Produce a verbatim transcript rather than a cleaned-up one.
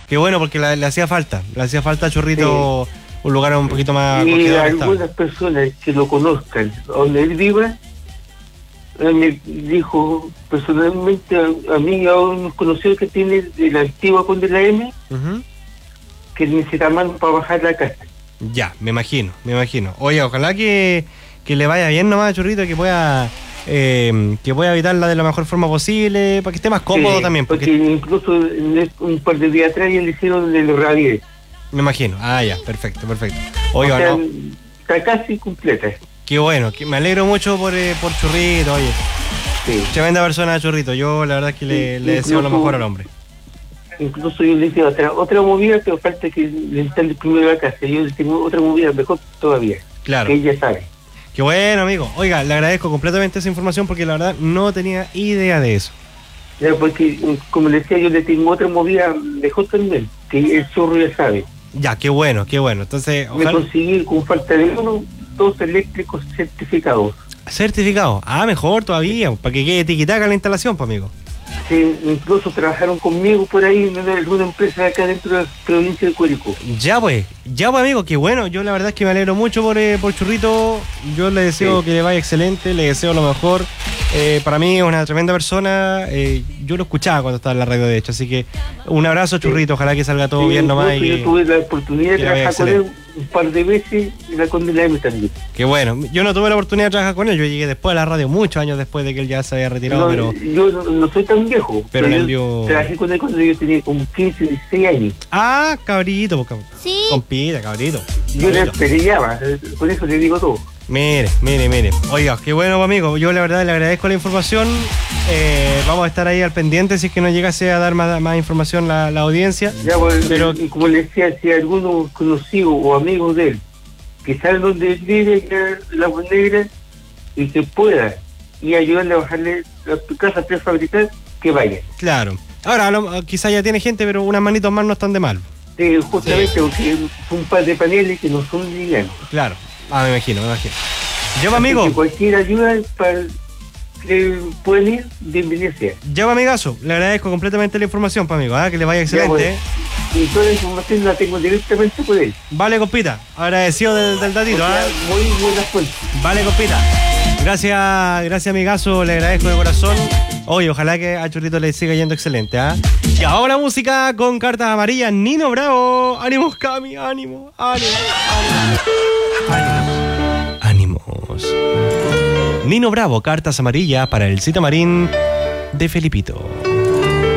Qué bueno, porque la, le hacía falta. Le hacía falta a Churrito sí. un lugar un poquito más... Y algunas personas que lo conozcan, donde él viva, me dijo personalmente a, a mí, a un conocido que tiene el antiguo Conde de la M, uh-huh. que necesita mano para bajar la casa. Ya, me imagino, me imagino. Oye, ojalá que, que le vaya bien nomás a Churrito, que pueda eh, que pueda evitarla de la mejor forma posible, para que esté más cómodo sí, también. Porque, porque incluso un par de días atrás ya le hicieron el radio. Me imagino. Ah, ya, perfecto, perfecto. Oye, o sea, no. Está casi completa. Qué bueno, que me alegro mucho por, eh, por Churrito, oye. Sí. Tremenda persona, Churrito. Yo la verdad es que le, sí, le deseo lo mejor al hombre. Incluso yo le hice otra, otra movida, pero falta que le instale primero la casa. Yo le tengo otra movida mejor todavía. Claro. Que ella sabe. Qué bueno, amigo. Oiga, le agradezco completamente esa información porque la verdad no tenía idea de eso. Ya, porque, como le decía, yo le tengo otra movida mejor también, que el zorro ya sabe. Ya, qué bueno, qué bueno. Entonces, ojalá... Me conseguí con falta de uno, dos eléctricos certificados. ¿Certificados? Ah, mejor todavía, para que quede tiquitaca la instalación, pues, amigo. Sí, incluso trabajaron conmigo por ahí en alguna empresa acá dentro de la provincia de Curicó. Ya pues, ya pues amigo, qué bueno. Yo la verdad es que me alegro mucho por, eh, por Churrito. Yo le deseo sí. que le vaya excelente, le deseo lo mejor. Eh, para mí es una tremenda persona. Eh, yo lo escuchaba cuando estaba en la radio, de hecho. Así que un abrazo, Churrito. Ojalá que salga todo sí, bien nomás. Yo y, tuve la oportunidad de trabajar con él un par de veces en la Conde de la M también. Qué bueno. Yo no tuve la oportunidad de trabajar con él. Yo llegué después a la radio, muchos años después de que él ya se había retirado. No, pero yo no, no soy tan viejo. Pero, pero envió... trabajé con él cuando yo tenía como quince, dieciséis años. Ah, cabrito. Sí. Compita, cabrito. Yo le peleaba, por eso le digo todo. Mire, mire, mire. Oiga, qué bueno, amigo. Yo la verdad le agradezco la información. Eh, vamos a estar ahí al pendiente si es que nos llegase a dar más, más información la, la audiencia. Ya, pues, pero y como le decía, si alguno conocido o amigo de él que sabe dónde vive la Negra y que pueda y ayudarle a bajarle la casa prefabricada, que vaya. Claro. Ahora, no, quizá ya tiene gente, pero unas manitos más no están de mal. Sí, justamente, sí. Porque un par de paneles que no son livianos. Claro. Ah, me imagino, me imagino. Yo, amigo. Que cualquier ayuda para que pueden ir, bienvenido sea. Yo, amigazo, le agradezco completamente la información, pa' amigo, ¿eh? Que le vaya excelente. Ya, bueno. Y toda la información la tengo directamente por él. Vale, compita. Agradecido del, del datito, ¿eh? Muy buena fuente. Vale, compita. Gracias, gracias, amigazo. Le agradezco de corazón. Oye, ojalá que a Churrito le siga yendo excelente, ¿ah? ¿eh? Y ahora música con cartas amarillas. Nino Bravo. Ánimos, Cami. Ánimo. Ánimo. Ánimos. Ánimos. Nino Bravo, cartas amarillas para el Cita Marín de Felipito.